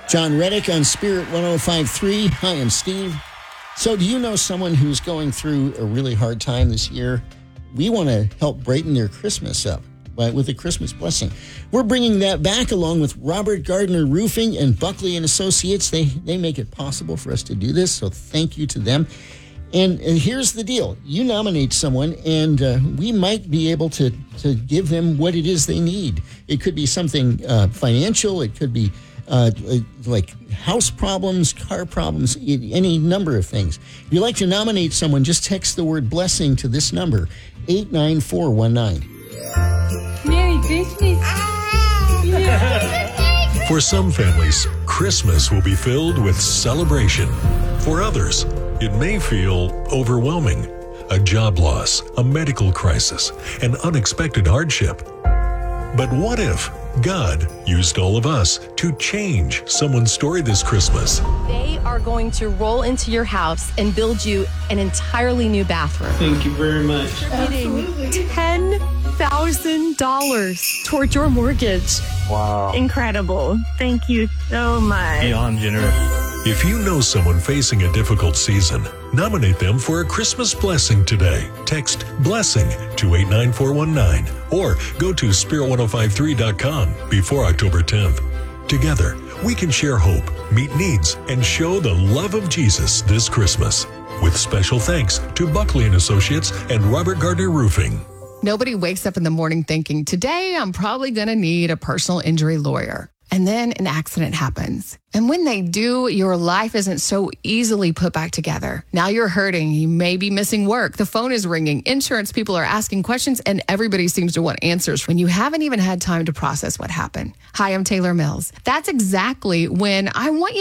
John Reddick on Spirit 105.3. Hi, I'm Steve. So do you know someone who's going through a really hard time this year? We want to help brighten their Christmas up with a Christmas blessing. We're bringing that back along with Robert Gardner Roofing and Buckley & Associates. They make it possible for us to do this, so thank you to them. And here's the deal. You nominate someone, and we might be able to give them what it is they need. It could be something financial. It could be like house problems, car problems, any number of things. If you'd like to nominate someone, just text the word blessing to this number, 89419. Merry Christmas. For some families, Christmas will be filled with celebration. For others, it may feel overwhelming. A job loss, a medical crisis, an unexpected hardship. But what if God used all of us to change someone's story this Christmas? They are going to roll into your house and build you an entirely new bathroom. Thank you very much. You're getting $10,000 toward your mortgage. Wow. Incredible. Thank you so much. Beyond generous. If you know someone facing a difficult season, nominate them for a Christmas blessing today. Text BLESSING to 89419 or go to spirit1053.com before October 10th. Together, we can share hope, meet needs, and show the love of Jesus this Christmas. With special thanks to Buckley & Associates and Robert Gardner Roofing. Nobody wakes up in the morning thinking, today I'm probably going to need a personal injury lawyer. And then an accident happens. And when they do, your life isn't so easily put back together. Now you're hurting. You may be missing work. The phone is ringing. Insurance people are asking questions, and everybody seems to want answers when you haven't even had time to process what happened. Hi, I'm Taylor Mills. That's exactly when I want you